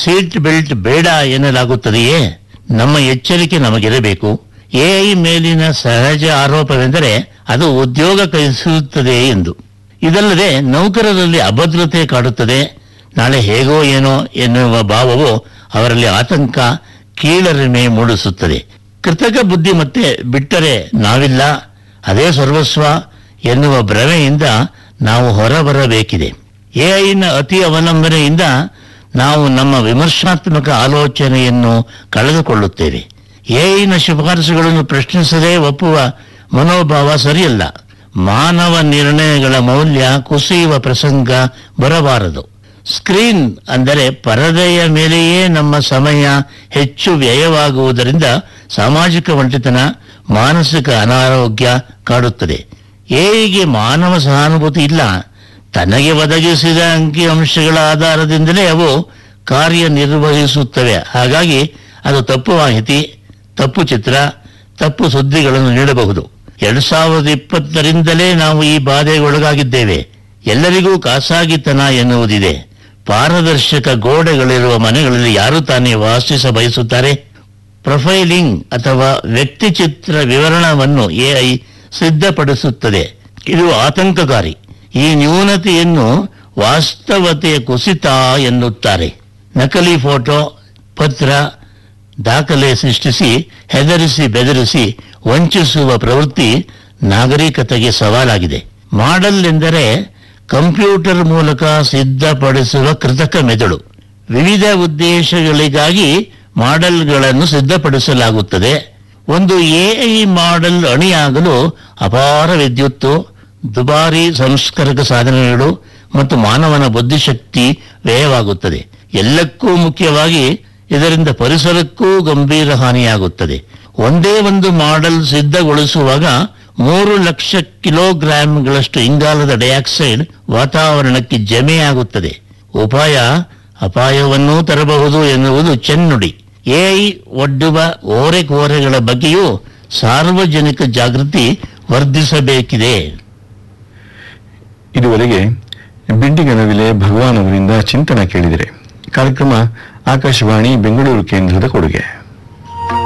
Seat belt ಬೇಡ ಎನ್ನಲಾಗುತ್ತದೆಯೇ? ನಮ್ಮ ಎಚ್ಚರಿಕೆ ನಮಗಿರಬೇಕು. ಎಐ ಮೇಲಿನ ಸಹಜ ಆರೋಪವೆಂದರೆ ಅದು ಉದ್ಯೋಗ ಕೈಸುತ್ತದೆ ಎಂದು. ಇದಲ್ಲದೆ ನೌಕರರಲ್ಲಿ ಅಭದ್ರತೆ ಕಾಡುತ್ತದೆ. ನಾಳೆ ಹೇಗೋ ಏನೋ ಎನ್ನುವ ಭಾವವು ಅವರಲ್ಲಿ ಆತಂಕ, ಕೀಳರಿಮೆ ಮೂಡಿಸುತ್ತದೆ. ಕೃತಕ ಬುದ್ಧಿಮತ್ತೆ ಬಿಟ್ಟರೆ ನಾವಿಲ್ಲ, ಅದೇ ಸರ್ವಸ್ವ ಎನ್ನುವ ಭ್ರಮೆಯಿಂದ ನಾವು ಹೊರಬರಬೇಕಿದೆ. ಎಐನ ಅತಿ ಅವಲಂಬನೆಯಿಂದ ನಾವು ನಮ್ಮ ವಿಮರ್ಶಾತ್ಮಕ ಆಲೋಚನೆಯನ್ನು ಕಳೆದುಕೊಳ್ಳುತ್ತೇವೆ. ಎಐನ ಶಿಫಾರಸುಗಳನ್ನು ಪ್ರಶ್ನಿಸದೆ ಒಪ್ಪುವ ಮನೋಭಾವ ಸರಿಯಲ್ಲ. ಮಾನವ ನಿರ್ಣಯಗಳ ಮೌಲ್ಯ ಕುಸಿಯುವ ಪ್ರಸಂಗ ಬರಬಾರದು. ಸ್ಕ್ರೀನ್ ಅಂದರೆ ಪರದೆಯ ಮೇಲೆಯೇ ನಮ್ಮ ಸಮಯ ಹೆಚ್ಚು ವ್ಯಯವಾಗುವುದರಿಂದ ಸಾಮಾಜಿಕ ಒಂಟಿತನ, ಮಾನಸಿಕ ಅನಾರೋಗ್ಯ ಕಾಡುತ್ತದೆ. ಎಐಗೆ ಮಾನವ ಸಹಾನುಭೂತಿ ಇಲ್ಲ. ತನಗೆ ಒದಗಿಸಿದ ಅಂಕಿಅಂಶಗಳ ಆಧಾರದಿಂದಲೇ ಅವು ಕಾರ್ಯನಿರ್ವಹಿಸುತ್ತವೆ. ಹಾಗಾಗಿ ಅದು ತಪ್ಪು ಮಾಹಿತಿ, ತಪ್ಪು ಚಿತ್ರ, ತಪ್ಪು ಸುದ್ದಿಗಳನ್ನು ನೀಡಬಹುದು. 2020ರಿಂದಲೇ ನಾವು ಈ ಬಾಧೆಗೆ ಒಳಗಾಗಿದ್ದೇವೆ. ಎಲ್ಲರಿಗೂ ಖಾಸಗಿತನ ಎನ್ನುವುದಿದೆ. ಪಾರದರ್ಶಕ ಗೋಡೆಗಳಿರುವ ಮನೆಗಳಲ್ಲಿ ಯಾರು ತಾನೇ ವಾಸಿಸ ಬಯಸುತ್ತಾರೆ? ಪ್ರೊಫೈಲಿಂಗ್ ಅಥವಾ ವ್ಯಕ್ತಿ ಚಿತ್ರ ವಿವರಣವನ್ನು ಎಐ ಸಿದ್ಧಪಡಿಸುತ್ತದೆ. ಇದು ಆತಂಕಕಾರಿ. ಈ ನ್ಯೂನತೆಯನ್ನು ವಾಸ್ತವತೆಯ ಕುಸಿತ ಎನ್ನುತ್ತಾರೆ. ನಕಲಿ ಫೋಟೋ, ಪತ್ರ, ದಾಖಲೆ ಸೃಷ್ಟಿಸಿ ಹೆದರಿಸಿ ಬೆದರಿಸಿ ವಂಚಿಸುವ ಪ್ರವೃತ್ತಿ ನಾಗರಿಕತೆಗೆ ಸವಾಲಾಗಿದೆ. ಮಾಡೆಲ್ ಎಂದರೆ ಕಂಪ್ಯೂಟರ್ ಮೂಲಕ ಸಿದ್ಧಪಡಿಸುವ ಕೃತಕ ಮೆದುಳು. ವಿವಿಧ ಉದ್ದೇಶಗಳಿಗಾಗಿ ಮಾಡೆಲ್ಗಳನ್ನು ಸಿದ್ಧಪಡಿಸಲಾಗುತ್ತದೆ. ಒಂದು ಎಐ ಮಾಡೆಲ್ ಅಣಿಯಾಗಲು ಅಪಾರ ವಿದ್ಯುತ್ತು, ದುಬಾರಿ ಸಂಸ್ಕರಕ ಸಾಧನಗಳು ಮತ್ತು ಮಾನವನ ಬುದ್ಧಿಶಕ್ತಿ ವ್ಯಯವಾಗುತ್ತದೆ. ಎಲ್ಲಕ್ಕೂ ಮುಖ್ಯವಾಗಿ ಇದರಿಂದ ಪರಿಸರಕ್ಕೂ ಗಂಭೀರ ಹಾನಿಯಾಗುತ್ತದೆ. ಒಂದೇ ಒಂದು ಮಾಡೆಲ್ ಸಿದ್ಧಗೊಳಿಸುವಾಗ 3 ಲಕ್ಷ ಕಿಲೋಗ್ರಾಂಗಳಷ್ಟು ಇಂಗಾಲದ ಡೈಆಕ್ಸೈಡ್ ವಾತಾವರಣಕ್ಕೆ ಜಮೆಯಾಗುತ್ತದೆ. ಅಪಾಯವನ್ನೂ ತರಬಹುದು ಎನ್ನುವುದು ಚೆನ್ನುಡಿ. ಎಐ ಒಡ್ಡುವ ಓರೆಕೋರೆಗಳ ಬಗ್ಗೆಯೂ ಸಾರ್ವಜನಿಕ ಜಾಗೃತಿ ವರ್ಧಿಸಬೇಕಿದೆ. ಇದುವರೆಗೆ ಬಿಂಡಿಗನವಿಲೆ ಭಗವಾನ್ ಅವರಿಂದ ಚಿಂತನ ಕೇಳಿದರೆ. ಕಾರ್ಯಕ್ರಮ ಆಕಾಶವಾಣಿ ಬೆಂಗಳೂರು ಕೇಂದ್ರದ ಕೊಡುಗೆ.